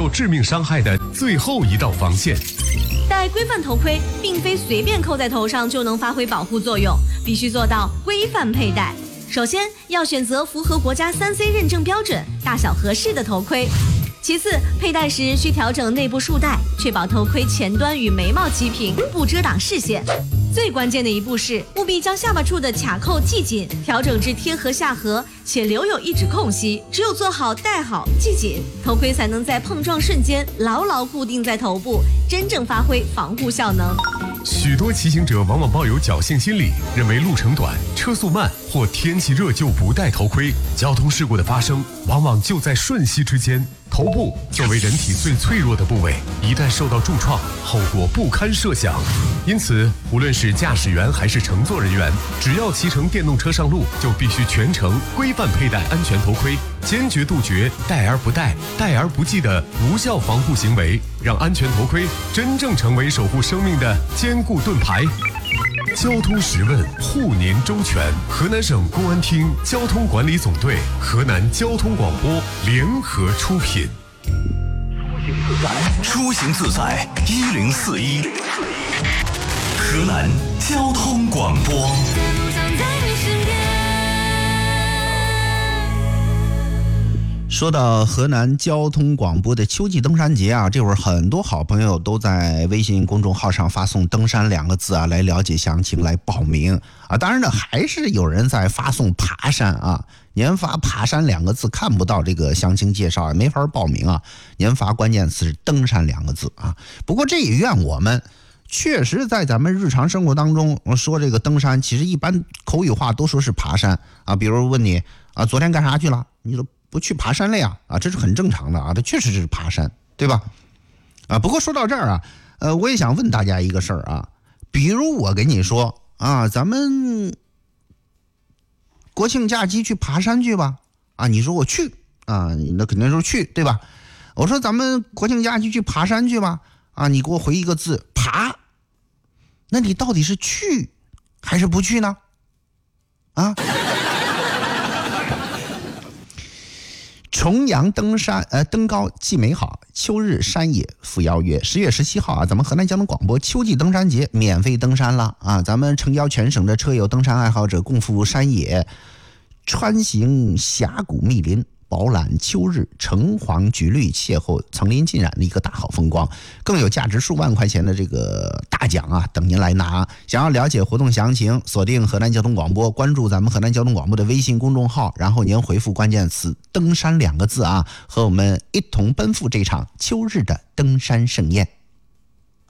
受致命伤害的最后一道防线。 戴规范头盔并非随便扣在头上就能发挥保护作用，必须做到规范佩戴。首先要选择符合国家3C 认证标准、大小合适的头盔。其次，佩戴时需调整内部束带，确保头盔前端与眉毛齐平，不遮挡视线。最关键的一步是，务必将下巴处的卡扣系紧，调整至贴合下颌，且留有1指空隙。只有做好戴好系紧，头盔才能在碰撞瞬间牢牢固定在头部，真正发挥防护效能。 许多骑行者往往抱有侥幸心理，认为路程短、车速慢或天气热就不戴头盔，交通事故的发生往往就在瞬息之间。头部作为人体最脆弱的部位，一旦受到重创，后果不堪设想。因此，无论是驾驶员还是乘坐人员，只要骑乘电动车上路，就必须全程规范佩戴安全头盔，坚决杜绝戴而不戴、戴而不系的无效防护行为，让安全头盔真正成为守护生命的坚固盾牌。交通时问，护您周全。河南省公安厅交通管理总队、河南交通广播联合出品。 出行自在1041，河南交通广播。 说到河南交通广播的秋季登山节啊，这会儿很多好朋友都在微信公众号上发送登山2个字啊，来了解详情，来报名啊。当然呢，还是有人在发送爬山啊，您发爬山2个字看不到这个详情介绍，没法报名啊。您发关键词是登山2个字啊。不过这也怨我们，确实在咱们日常生活当中说这个登山，其实一般口语化都说是爬山啊。比如问你啊，昨天干啥去了？你说不去爬山了呀？啊，这是很正常的啊，它确实是爬山，对吧？啊，不过说到这儿啊，我也想问大家一个事儿啊，比如我跟你说啊，咱们国庆假期去爬山去吧？啊，你说我去啊，你那肯定说去，对吧？我说咱们国庆假期去爬山去吧？啊，你给我回一个字爬，那你到底是去还是不去呢？啊？重阳登山，登高既美好，秋日山野复邀约。10月17号啊，咱们河南交通广播秋季登山节免费登山了啊！咱们诚邀全省的车友、登山爱好者共赴山野，穿行峡谷密林，饱览秋日橙黄橘绿邂逅层林尽染的一个大好风光，更有价值数万块钱的这个大奖啊，等您来拿。想要了解活动详情，锁定河南交通广播，关注咱们河南交通广播的微信公众号，然后您回复关键词登山2个字啊，和我们一同奔赴这场秋日的登山盛宴。